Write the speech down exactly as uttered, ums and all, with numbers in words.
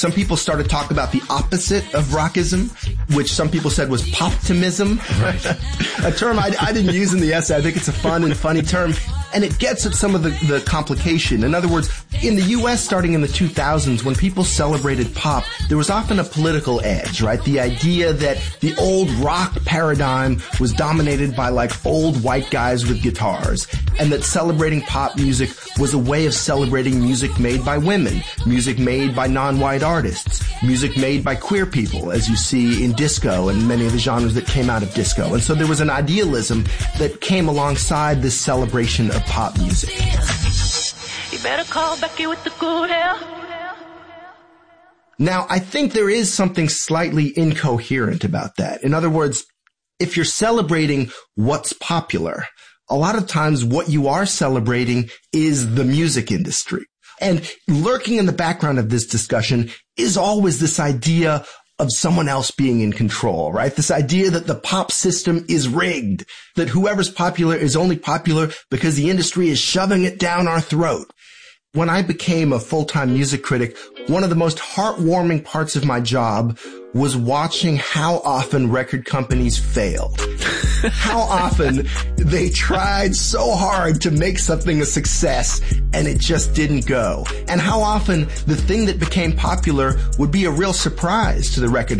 Some people started talking about the opposite of rockism, which some people said was poptimism. Right. A term I, I didn't use in the essay. I think it's a fun and funny term. And it gets at some of the, the complication. In other words, in the U S starting in the two thousands, when people celebrated pop, there was often a political edge, right? The idea that the old rock paradigm was dominated by like old white guys with guitars, and that celebrating pop music was a way of celebrating music made by women, music made by non-white artists, music made by queer people, as you see in disco and many of the genres that came out of disco. And so there was an idealism that came alongside this celebration of pop music. You better call Becky with the good hair. Now, I think there is something slightly incoherent about that. In other words, if you're celebrating what's popular, a lot of times what you are celebrating is the music industry. And lurking in the background of this discussion is always this idea of someone else being in control, right? This idea that the pop system is rigged, that whoever's popular is only popular because the industry is shoving it down our throat. When I became a full-time music critic, one of the most heartwarming parts of my job was watching how often record companies failed. How often they tried so hard to make something a success and it just didn't go. And how often the thing that became popular would be a real surprise to the record